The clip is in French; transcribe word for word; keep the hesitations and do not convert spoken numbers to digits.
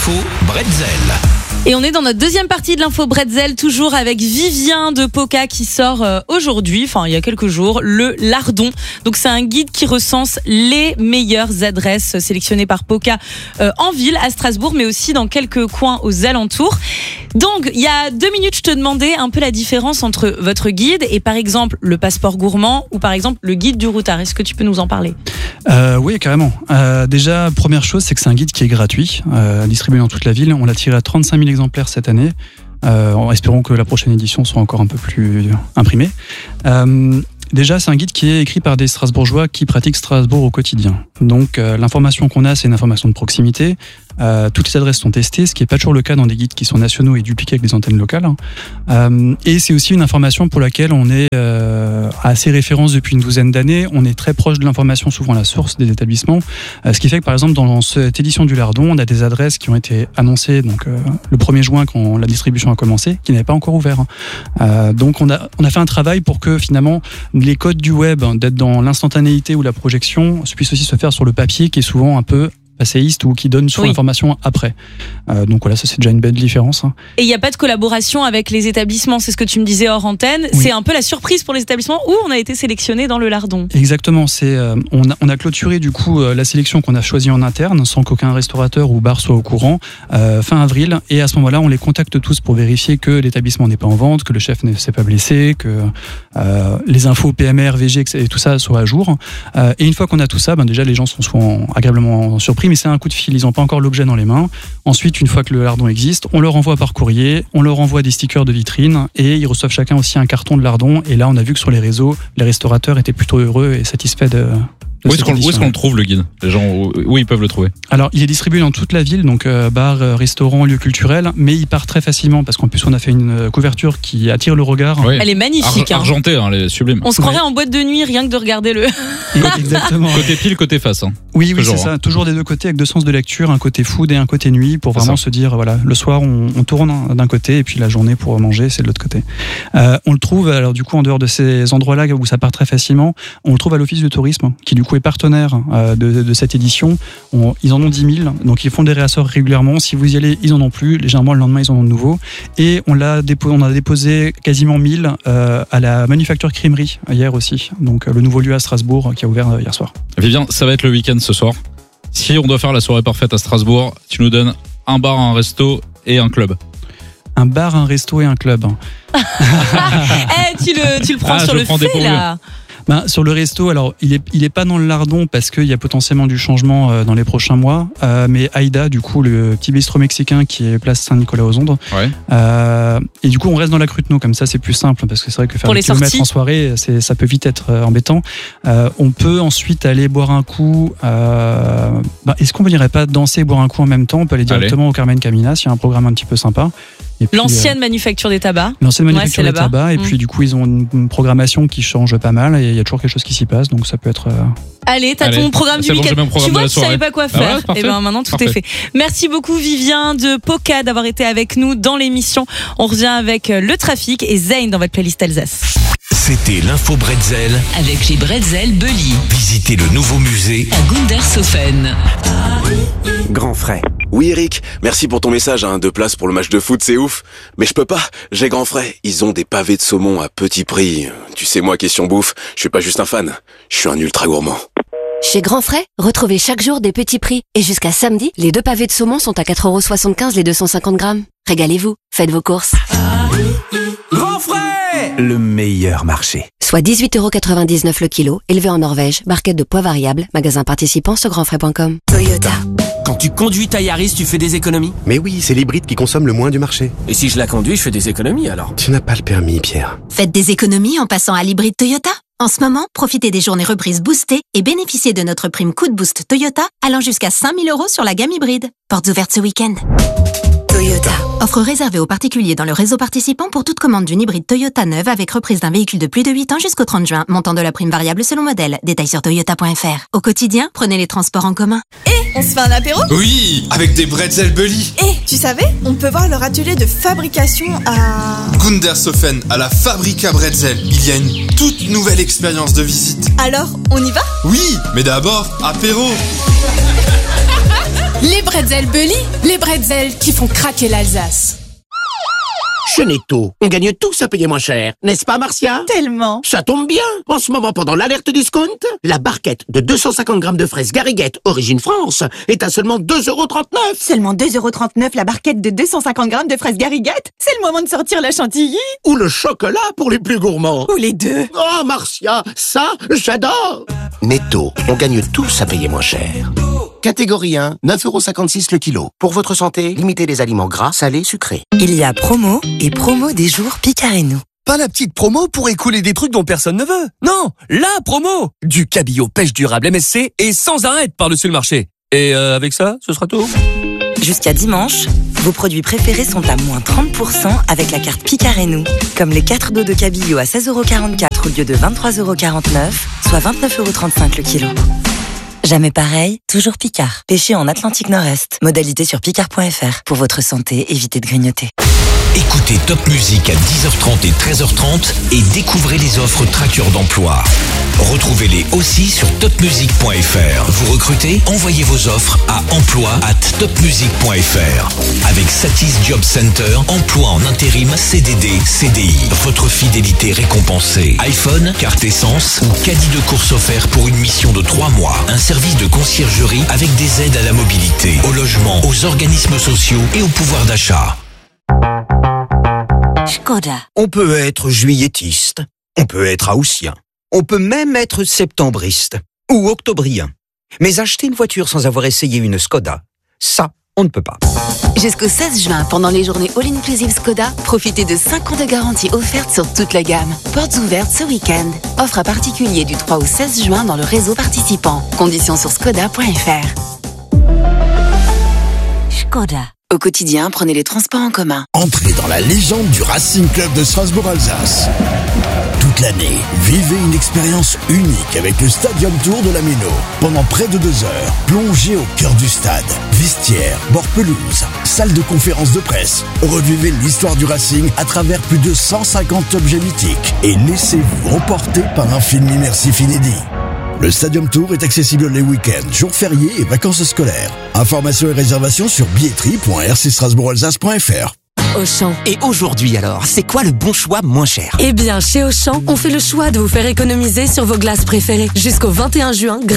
L'info Bretzel. Et on est dans notre deuxième partie de l'info Bretzel, toujours avec Vivien de Poca qui sort euh, aujourd'hui, enfin il y a quelques jours, le Lardon. Donc c'est un guide qui recense les meilleures adresses sélectionnées par Poca euh, en ville, à Strasbourg, mais aussi dans quelques coins aux alentours. Donc il y a deux minutes, je te demandais un peu la différence entre votre guide et par exemple le passeport gourmand ou par exemple le guide du routard. Est-ce que tu peux nous en parler ? euh, Oui, carrément. Euh, déjà, première chose, c'est que c'est un guide qui est gratuit, euh, distribué dans toute la ville. On l'a tiré à trente-cinq mille exemplaires cette année. Euh, en espérant que la prochaine édition soit encore un peu plus imprimée. Euh, Déjà, c'est un guide qui est écrit par des Strasbourgeois qui pratiquent Strasbourg au quotidien. Donc, euh, l'information qu'on a, c'est une information de proximité. Euh, toutes les adresses sont testées, ce qui n'est pas toujours le cas dans des guides qui sont nationaux et dupliqués avec des antennes locales. Euh, et c'est aussi une information pour laquelle on est euh, à assez référence depuis une douzaine d'années. On est très proche de l'information, souvent à la source des établissements. Euh, ce qui fait que, par exemple, dans cette édition du Lardon, on a des adresses qui ont été annoncées donc, euh, le premier juin, quand la distribution a commencé, qui n'avaient pas encore ouvert. Euh, donc, on a, on a fait un travail pour que, finalement, les codes du web, d'être dans l'instantanéité ou la projection, puissent aussi se faire sur le papier, qui est souvent un peu passéiste ou qui donne souvent oui. l'information après. Euh, donc voilà, ça c'est déjà une belle différence. Hein. Et il n'y a pas de collaboration avec les établissements, c'est ce que tu me disais hors antenne. Oui. C'est un peu la surprise pour les établissements où on a été sélectionné dans le Lardon. Exactement, c'est, euh, on, a, on a clôturé du coup euh, la sélection qu'on a choisie en interne, sans qu'aucun restaurateur ou bar soit au courant, euh, fin avril. Et à ce moment-là, on les contacte tous pour vérifier que l'établissement n'est pas en vente, que le chef ne s'est pas blessé, que euh, les infos P M R, V G et tout ça soient à jour. Euh, et une fois qu'on a tout ça, ben déjà les gens sont souvent agréablement surpris, mais c'est un coup de fil, ils n'ont pas encore l'objet dans les mains. Ensuite, une fois que le Lardon existe, on leur envoie par courrier, on leur envoie des stickers de vitrine et ils reçoivent chacun aussi un carton de Lardon. Et là, on a vu que sur les réseaux, les restaurateurs étaient plutôt heureux et satisfaits de... Où est-ce, qu'on, où est-ce qu'on le trouve, le guide ? Les gens, où, où ils peuvent le trouver ? Alors, il est distribué dans toute la ville, donc euh, bar, euh, restaurant, lieux culturels, mais il part très facilement parce qu'en plus, on a fait une euh, couverture qui attire le regard. Oui. Elle est magnifique. Ar- argentée, hein, elle est sublime. On se croirait ouais. en boîte de nuit rien que de regarder le. Exactement. Côté pile, côté face. Hein. Oui, oui, toujours, c'est hein. ça. Toujours des deux côtés avec deux sens de lecture, un côté food et un côté nuit pour c'est vraiment ça. Se dire, voilà, le soir, on, on tourne d'un côté et puis la journée pour manger, c'est de l'autre côté. Euh, on le trouve, alors du coup, en dehors de ces endroits-là où ça part très facilement, on le trouve à l'Office du tourisme qui, du coup, est partenaire De, de cette édition. On, ils en ont dix mille, donc ils font des réassorts régulièrement. Si vous y allez, ils en ont plus. Légèrement, le lendemain, ils en ont de nouveau. Et on, l'a dépo, on a déposé quasiment mille euh, à la Manufacture Crèmerie hier aussi. Donc le nouveau lieu à Strasbourg qui a ouvert hier soir. Vivien, ça va être le week-end ce soir. Si on doit faire la soirée parfaite à Strasbourg, tu nous donnes un bar, un resto et un club. Un bar, un resto et un club. hey, tu, le, tu le prends ah, sur le fait là. Ben, sur le resto, alors il est, il est pas dans le Lardon parce qu'il y a potentiellement du changement euh, dans les prochains mois, euh, mais Aïda, du coup, le petit bistrot mexicain qui est place Saint-Nicolas-aux-Ondes. Ouais. Euh, et du coup, on reste dans la Cruteno, comme ça c'est plus simple parce que c'est vrai que faire des kilomètres en soirée, c'est, ça peut vite être euh, embêtant. Euh, on peut ensuite aller boire un coup. Euh, ben, est-ce qu'on ne irait pas danser et boire un coup en même temps ? On peut aller directement Allez. au Carmen Caminas, il y a un programme un petit peu sympa. Et puis, L'ancienne euh, manufacture des tabacs. L'ancienne manufacture ouais, des tabacs. Et mmh. puis, du coup, ils ont une, une programmation qui change pas mal. Et il y a toujours quelque chose qui s'y passe. Donc, ça peut être. Euh... Allez, t'as Allez. ton programme c'est du week-end. Bon, tu vois, tu savais pas quoi faire. Ah ouais, et ben maintenant, tout parfait. est fait. Merci beaucoup, Vivien de Poca, d'avoir été avec nous dans l'émission. On revient avec le trafic et Zayn dans votre playlist Alsace. C'était l'info Bretzel avec les Bretzel Belly. Visitez le nouveau musée à Gundershofen. Grand frais. Oui Eric, merci pour ton message, hein. Deux places pour le match de foot, c'est ouf. Mais je peux pas, j'ai Grand frais. Ils ont des pavés de saumon à petit prix. Tu sais moi, question bouffe, je suis pas juste un fan, je suis un ultra gourmand. Chez Grand Frais, retrouvez chaque jour des petits prix. Et jusqu'à samedi, les deux pavés de saumon sont à quatre euros soixante-quinze les deux cent cinquante grammes. Régalez-vous, faites vos courses. Grand Frais, le meilleur marché. Soit dix-huit euros quatre-vingt-dix-neuf le kilo, élevé en Norvège, barquette de poids variable, magasin participant sur grand frais point com. Toyota. Quand tu conduis ta Yaris, tu fais des économies ? Mais oui, c'est l'hybride qui consomme le moins du marché. Et si je la conduis, je fais des économies alors ? Tu n'as pas le permis, Pierre. Faites des économies en passant à l'hybride Toyota. En ce moment, profitez des journées reprises boostées et bénéficiez de notre prime coup de boost Toyota allant jusqu'à cinq mille euros sur la gamme hybride. Portes ouvertes ce week-end. Toyota. Offre réservée aux particuliers dans le réseau participant pour toute commande d'une hybride Toyota neuve avec reprise d'un véhicule de plus de huit ans jusqu'au trente juin. Montant de la prime variable selon modèle. Détails sur toyota point f r. Au quotidien, prenez les transports en commun. Et on se fait un apéro ? Oui, avec des Bretzel Belly. Et tu savais, on peut voir leur atelier de fabrication à... Gundershofen, à la Fabrica Bretzel. Il y a une toute nouvelle expérience de visite. Alors, on y va ? Oui, mais d'abord, apéro. Les bretzels Bully, les bretzels qui font craquer l'Alsace. Chez Netto, on gagne tous à payer moins cher, n'est-ce pas Marcia? Tellement. Ça tombe bien. En ce moment, pendant l'alerte discount, la barquette de deux cent cinquante grammes de fraises Gariguette, origine France, est à seulement deux euros trente-neuf. Seulement deux euros trente-neuf la barquette de deux cent cinquante grammes de fraises Gariguette? C'est le moment de sortir la chantilly. Ou le chocolat pour les plus gourmands. Ou les deux. Oh Marcia, ça, j'adore. Netto, on gagne tous à payer moins cher. Catégorie un, neuf euros cinquante-six le kilo. Pour votre santé, limitez les aliments gras, salés, sucrés. Il y a promo et promo des jours Picard et nous. Pas la petite promo pour écouler des trucs dont personne ne veut. Non, la promo. Du cabillaud pêche durable M S C et sans arrêt par-dessus le marché. Et euh, avec ça, ce sera tout. Jusqu'à dimanche, vos produits préférés sont à moins trente pour cent avec la carte Picard et nous. Comme les quatre dos de cabillaud à seize euros quarante-quatre au lieu de vingt-trois euros quarante-neuf, soit vingt-neuf euros trente-cinq le kilo. Jamais pareil, toujours Picard. Pêché en Atlantique Nord-Est. Modalité sur picard point f r. Pour votre santé, évitez de grignoter. Écoutez Top Music à dix heures trente et treize heures trente et découvrez les offres Tracker d'emploi. Retrouvez-les aussi sur top music point f r. Vous recrutez? Envoyez vos offres à emploi arobase top music point f r. Avec Satis Job Center, emploi en intérim, C D D, C D I. Votre fidélité récompensée. iPhone, carte essence ou caddie de course offert pour une mission de trois mois. Un service de conciergerie avec des aides à la mobilité, au logement, aux organismes sociaux et au pouvoir d'achat. Skoda. On peut être juillettiste, on peut être haussien, on peut même être septembriste ou octobrien. Mais acheter une voiture sans avoir essayé une Skoda, ça, on ne peut pas. Jusqu'au seize juin, pendant les journées All Inclusive Skoda, profitez de cinq ans de garantie offerte sur toute la gamme. Portes ouvertes ce week-end. Offre à particulier du trois au seize juin dans le réseau participant. Conditions sur skoda point f r. Skoda. Au quotidien, prenez les transports en commun. Entrez dans la légende du Racing Club de Strasbourg-Alsace. Toute l'année, vivez une expérience unique avec le Stadium Tour de la Méno. Pendant près de deux heures, plongez au cœur du stade. Vestiaire, bord pelouse, salle de conférence de presse. Revivez l'histoire du Racing à travers plus de cent cinquante objets mythiques et laissez-vous emporter par un film immersif inédit. Le Stadium Tour est accessible les week-ends, jours fériés et vacances scolaires. Informations et réservations sur billetterie point r c strasbourg alsace point f r. Auchan. Et aujourd'hui alors, c'est quoi le bon choix moins cher? Eh bien, chez Auchan, on fait le choix de vous faire économiser sur vos glaces préférées. Jusqu'au vingt et un juin, grâce